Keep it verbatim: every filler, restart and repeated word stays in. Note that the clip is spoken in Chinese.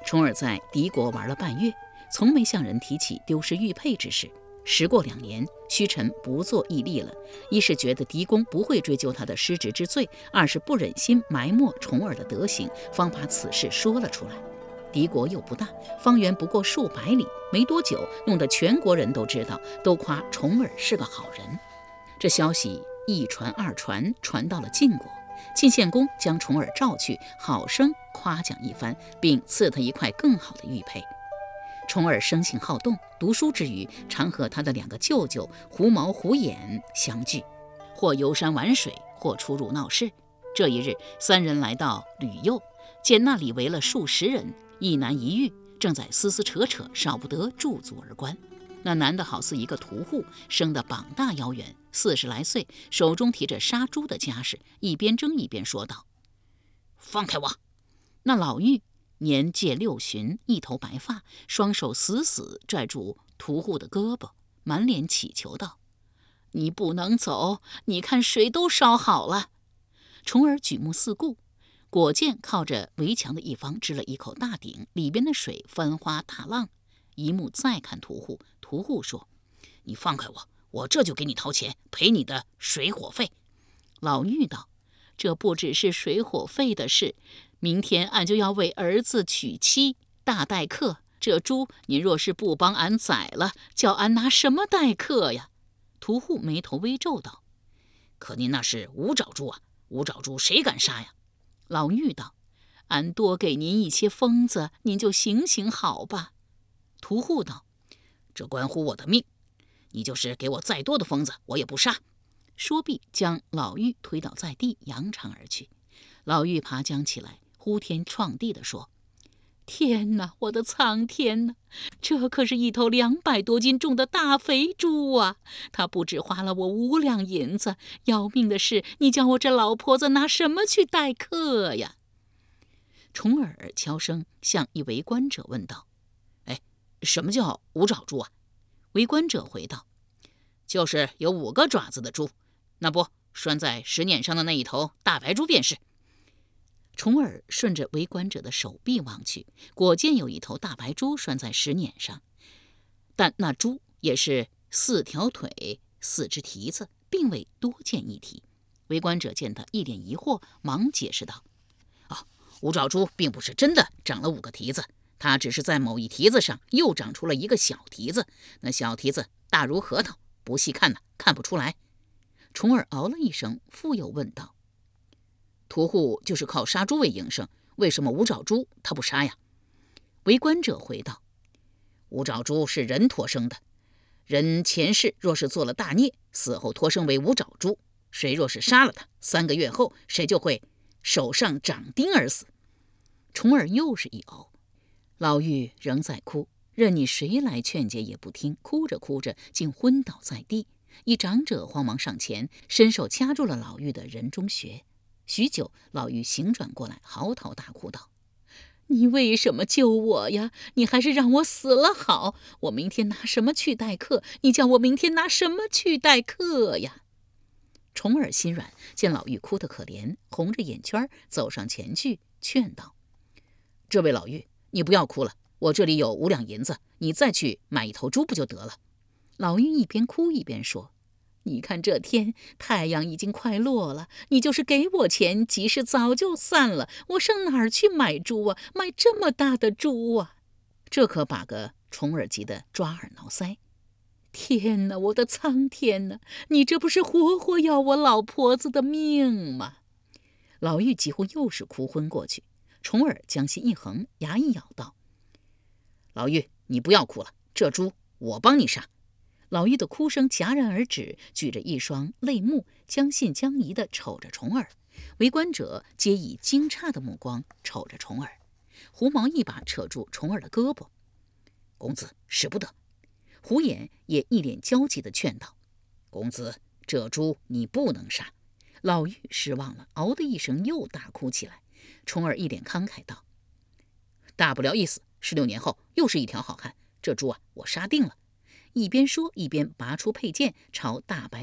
重耳在敌国玩了半月，从没向人提起丢失玉佩之事。时过两年，虚臣不做义吏了，一是觉得狄公不会追究他的失职之罪，二是不忍心埋没重耳的德行，方把此事说了出来。敌国又不大，方圆不过数百里，没多久，弄得全国人都知道，都夸重耳是个好人。这消息一传二传，传到了晋国。晋献公将重耳召去，好生夸奖一番，并赐他一块更好的玉佩。重耳生性好动，读书之余，常和他的两个舅舅狐毛、狐眼相聚，或游山玩水，或出入闹市。这一日，三人来到吕右，见那里围了数十人，一男一女，正在撕撕扯扯，少不得驻足而观。那男的好似一个屠户，生得膀大腰圆，四十来岁，手中提着杀猪的家什，一边争一边说道：“放开我！”那老妪年届六旬，一头白发，双手死死拽住屠户的胳膊，满脸乞求道：“你不能走，你看水都烧好了。”重耳举目四顾，果见靠着围墙的一方支了一口大鼎，里边的水翻花大浪。一目再看屠户，屠户说：“你放开我，我这就给你掏钱赔你的水火费。”老妪道：“这不只是水火费的事，明天俺就要为儿子娶妻，大待客。这猪您若是不帮俺宰了，叫俺拿什么待客呀？”屠户眉头微皱道：“可您那是无爪猪啊，无爪猪谁敢杀呀？”老妪道：“俺多给您一些疯子，您就行行好吧。”屠户道：“这关乎我的命，你就是给我再多的疯子，我也不杀。”说毕，将老妪推倒在地，扬长而去。老妪爬将起来，呼天撞地地说：“天哪，我的苍天哪！这可是一头两百多斤重的大肥猪啊！他不只花了我五两银子，要命的是，你叫我这老婆子拿什么去待客呀？”重耳悄声向一围观者问道：“哎，什么叫五爪猪啊？”围观者回道：“就是有五个爪子的猪，那不拴在石碾上的那一头大白猪便是。”重耳顺着围观者的手臂望去，果见有一头大白猪拴在石碾上，但那猪也是四条腿四只蹄子，并未多见一蹄。围观者见他一脸疑惑，忙解释道：“啊，五爪猪并不是真的长了五个蹄子，它只是在某一蹄子上又长出了一个小蹄子，那小蹄子大如核桃，不细看呢，看不出来。”重耳嗷了一声，复又问道：“屠户就是靠杀猪为营生，为什么五爪猪他不杀呀？”围观者回道：“五爪猪是人托生的，人前世若是做了大孽，死后托生为五爪猪，谁若是杀了他，三个月后谁就会手上长钉而死。”重耳又是一嗷。老妪仍在哭，任你谁来劝解也不听，哭着哭着竟昏倒在地。一长者慌忙上前，伸手掐住了老妪的人中穴。许久，老妪醒转过来，嚎啕大哭道：“你为什么救我呀？你还是让我死了好！我明天拿什么去待客？你叫我明天拿什么去待客呀？”重耳心软，见老妪哭得可怜，红着眼圈走上前去，劝道：“这位老妪，你不要哭了，我这里有五两银子，你再去买一头猪不就得了？”老妪一边哭一边说：“你看这天，太阳已经快落了，你就是给我钱，集市早就散了，我上哪儿去买猪啊？买这么大的猪啊！”这可把个重耳急得抓耳挠腮。天哪，我的苍天哪！你这不是活活要我老婆子的命吗？老妪几乎又是哭昏过去。重耳将心一横，牙一咬道：“老妪，你不要哭了，这猪我帮你杀。”老妪的哭声戛然而止，举着一双泪目，将信将疑地瞅着重耳。围观者皆以惊诧的目光瞅着重耳。狐毛一把扯住重耳的胳膊：“公子使不得。”狐眼也一脸焦急地劝道：“公子，这猪你不能杀。”老妪失望了，嗷的一声又大哭起来。重耳一脸慷慨道：“大不了一死，十六年后又是一条好汉，这猪啊，我杀定了。”一边说一边拔出佩剑，朝大白